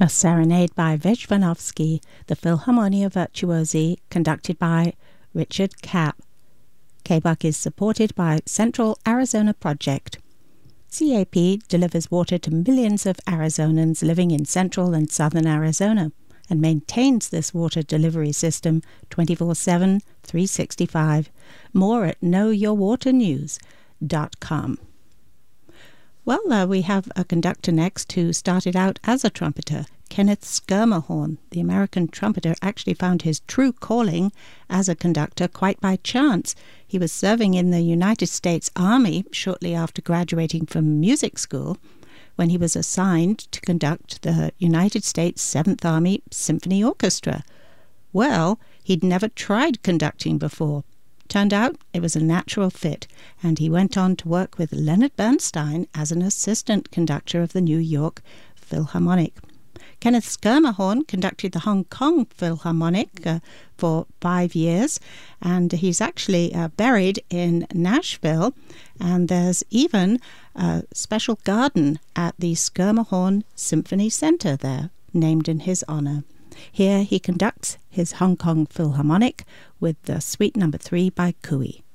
A serenade by Vejvanovsky, the Philharmonia Virtuosi, conducted by Richard Kapp. KBUC is supported by Central Arizona Project. CAP delivers water to millions of Arizonans living in central and southern Arizona and maintains this water delivery system 24/7, 365. More at knowyourwaternews.com. Well, we have a conductor next who started out as a trumpeter, Kenneth Schermerhorn. The American trumpeter actually found his true calling as a conductor quite by chance. He was serving in the United States Army shortly after graduating from music school when he was assigned to conduct the United States 7th Army Symphony Orchestra. Well, he'd never tried conducting before. Turned out it was a natural fit, and he went on to work with Leonard Bernstein as an assistant conductor of the New York Philharmonic. Kenneth Schermerhorn conducted the Hong Kong Philharmonic for 5 years, and he's actually buried in Nashville, and there's even a special garden at the Schermerhorn Symphony Center there, named in his honor. Here he conducts his Hong Kong Philharmonic with the Suite No. 3 by Cooey.